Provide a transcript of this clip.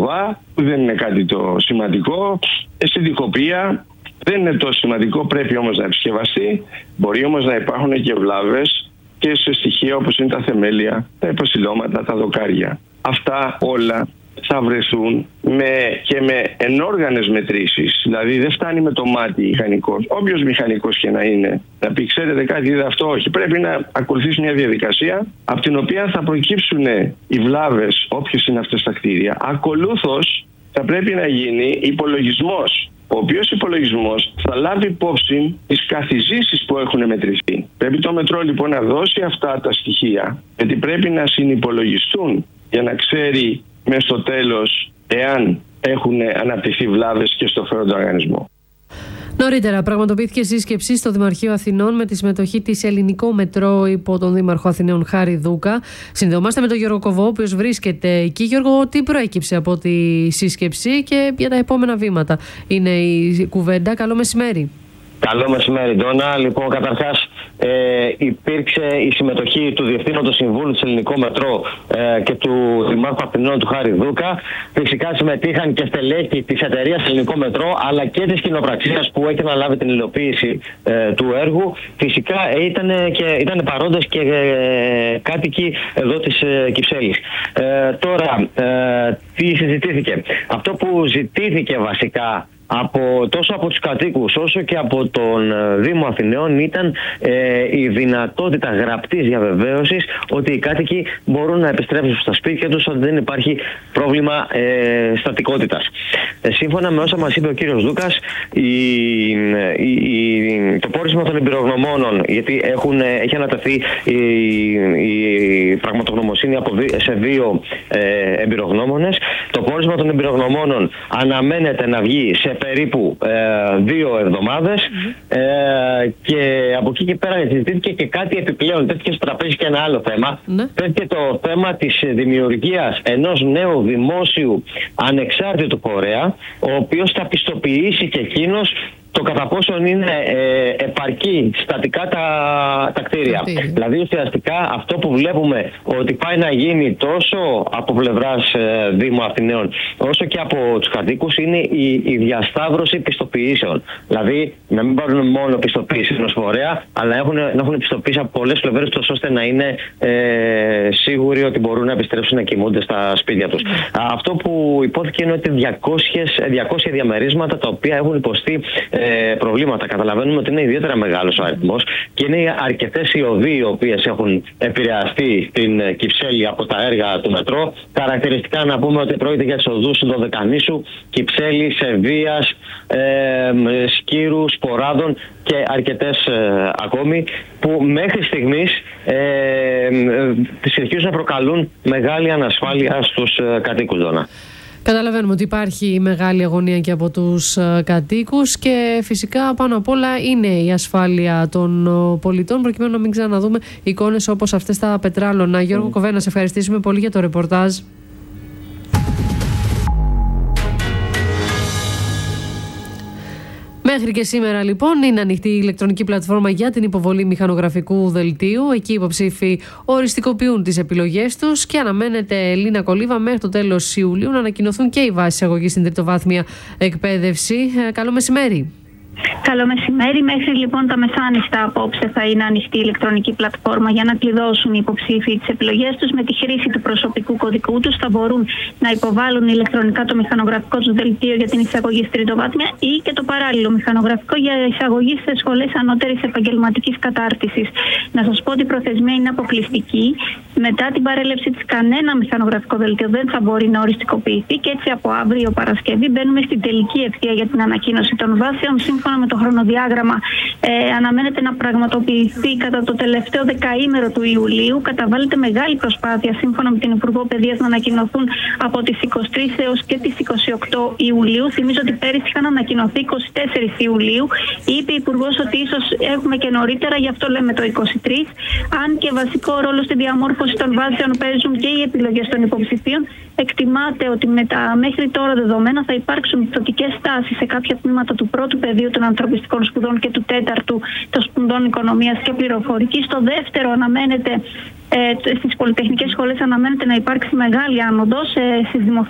βουβά, που δεν είναι κάτι το σημαντικό, στη διχοπία. Δεν είναι τόσο σημαντικό, πρέπει όμως να επισκευαστεί. Μπορεί όμως να υπάρχουν και βλάβες και σε στοιχεία όπως είναι τα θεμέλια, τα υποσυλώματα, τα δοκάρια. Αυτά όλα θα βρεθούν με ενόργανες μετρήσεις. Δηλαδή δεν φτάνει με το μάτι μηχανικός. Όποιος μηχανικός και να είναι, να πει ξέρετε κάτι, είδε αυτό, όχι. Πρέπει να ακολουθήσει μια διαδικασία από την οποία θα προκύψουν οι βλάβες, όποιες είναι αυτές τα κτίρια. Ακολούθως θα πρέπει να γίνει υπολογισμός, ο οποίος υπολογισμός θα λάβει υπόψη τις καθιζήσεις που έχουν μετρηθεί. Πρέπει το μετρό λοιπόν να δώσει αυτά τα στοιχεία, γιατί πρέπει να συνυπολογιστούν για να ξέρει μέσα στο τέλος εάν έχουν αναπτυχθεί βλάβες και στο φέροντα οργανισμό. Νωρίτερα πραγματοποιήθηκε σύσκεψη στο Δημαρχείο Αθηνών με τη συμμετοχή της Ελληνικό Μετρό υπό τον Δήμαρχο Αθηναίων Χάρη Δούκα. Συνδεόμαστε με τον Γιώργο Κοβό, ο οποίος βρίσκεται εκεί. Γιώργο, τι προέκυψε από τη σύσκεψη και για τα επόμενα βήματα είναι η κουβέντα? Καλό μεσημέρι. Καλό μεσημέρι, Ντόνα. Λοιπόν, καταρχάς υπήρξε η συμμετοχή του Διευθύνοντος Συμβούλου της Ελληνικό Μετρό και του Δημάρχου Αθηνών του Χάρη Δούκα. Φυσικά συμμετείχαν και στελέχη της εταιρείας Ελληνικό Μετρό, αλλά και της κοινοπραξίας που έχει αναλάβει την υλοποίηση του έργου. Φυσικά ήταν παρόντες και κάτοικοι εδώ της Κυψέλης. Τώρα, τι συζητήθηκε? Αυτό που ζητήθηκε βασικά τόσο από τους κατοίκους όσο και από τον Δήμο Αθηναίων ήταν η δυνατότητα γραπτής διαβεβαίωσης ότι οι κάτοικοι μπορούν να επιστρέψουν στα σπίτια τους, ότι δεν υπάρχει πρόβλημα στατικότητας. Σύμφωνα με όσα μας είπε ο κύριος Δούκας, το πόρισμα των εμπειρογνωμόνων, γιατί έχει ανατεθεί η πραγματογνωμοσύνη σε 2 εμπειρογνώμονες, το πόρισμα των εμπειρογνωμόνων αναμένεται να βγει σε περίπου 2 εβδομάδες και από εκεί και πέρα συζητήθηκε και κάτι επιπλέον. Τέθηκε στο τραπέζι και ένα άλλο θέμα. Τέθηκε το θέμα της δημιουργίας ενός νέου δημόσιου ανεξάρτητου φορέα, ο οποίος θα πιστοποιήσει και εκείνος το κατά πόσον είναι επαρκή στατικά τα κτίρια. Δηλαδή ουσιαστικά αυτό που βλέπουμε ότι πάει να γίνει τόσο από πλευράς Δήμου Αθηναίων όσο και από τους κατοίκους είναι η διασταύρωση πιστοποιήσεων. Δηλαδή να μην πάρουν μόνο πιστοποίηση ενός φορέα, αλλά να έχουν πιστοποίηση από πολλές πλευρές ώστε να είναι σίγουροι ότι μπορούν να επιστρέψουν να κοιμούνται στα σπίτια τους. Αυτό που υπόθηκε είναι ότι 200 διαμερίσματα τα οποία έχουν υποστεί προβλήματα. Καταλαβαίνουμε ότι είναι ιδιαίτερα μεγάλος ο αριθμός και είναι αρκετές οι οδοί οι οποίες έχουν επηρεαστεί στην Κυψέλη από τα έργα του μετρό. Χαρακτηριστικά να πούμε ότι πρόκειται για τις οδούς του Δωδεκανήσου, Κυψέλη, Σεβίας, Σκύρου, Σποράδων και αρκετές ακόμη που μέχρι στιγμής συνεχίζουν να προκαλούν μεγάλη ανασφάλεια στους κατοίκους, Δώνα. Καταλαβαίνουμε ότι υπάρχει μεγάλη αγωνία και από τους κατοίκους και φυσικά πάνω απ' όλα είναι η ασφάλεια των πολιτών, προκειμένου να μην ξαναδούμε εικόνες όπως αυτές τα πετράλωνα. Γιώργο Κοβέ, να σε ευχαριστήσουμε πολύ για το ρεπορτάζ. Μέχρι και σήμερα λοιπόν είναι ανοιχτή η ηλεκτρονική πλατφόρμα για την υποβολή μηχανογραφικού δελτίου. Εκεί οι υποψήφοι οριστικοποιούν τις επιλογές τους και αναμένεται, Ελίνα Κολίβα, μέχρι το τέλος Ιουλίου να ανακοινωθούν και οι βάσεις αγωγής στην τριτοβάθμια εκπαίδευση. Καλό μεσημέρι. Καλό μεσημέρι. Μέχρι λοιπόν τα μεσάνυχτα απόψε θα είναι ανοιχτή η ηλεκτρονική πλατφόρμα για να κλειδώσουν οι υποψήφοι τις επιλογές τους. Με τη χρήση του προσωπικού κωδικού τους θα μπορούν να υποβάλουν ηλεκτρονικά το μηχανογραφικό τους δελτίο για την εισαγωγή στην τριτοβάθμια ή και το παράλληλο μηχανογραφικό για εισαγωγή σε σχολές ανώτερης επαγγελματικής κατάρτισης. Να σας πω ότι η προθεσμία είναι αποκλειστική. Μετά την παρέλευση της κανένα μηχανογραφικό δελτίο δεν θα μπορεί να οριστικοποιηθεί και έτσι από αύριο Παρασκευή μπαίνουμε στην τελική ευθεία για την ανακοίνωση των βάσεων. Σύμφωνα με το χρονοδιάγραμμα, αναμένεται να πραγματοποιηθεί κατά το τελευταίο δεκαήμερο του Ιουλίου. Καταβάλλεται μεγάλη προσπάθεια, σύμφωνα με την Υπουργό Παιδείας, να ανακοινωθούν από τις 23 έως και τις 28 Ιουλίου. Θυμίζω ότι πέρυσι είχαν ανακοινωθεί 24 Ιουλίου. Είπε η Υπουργός ότι ίσως έχουμε και νωρίτερα, γι' αυτό λέμε το 23. Αν και βασικό ρόλο στη διαμόρφωση των βάσεων παίζουν και οι επιλογές των υποψηφίων, εκτιμάται ότι με τα μέχρι τώρα δεδομένα θα υπάρξουν πτωτικές τάσεις σε κάποια τμήματα του πρώτου πεδίου των ανθρωπιστικών σπουδών και του τέταρτου των σπουδών οικονομίας και πληροφορικής. Στο δεύτερο αναμένεται, στις πολυτεχνικές σχολές αναμένεται να υπάρξει μεγάλη άνοδος, στις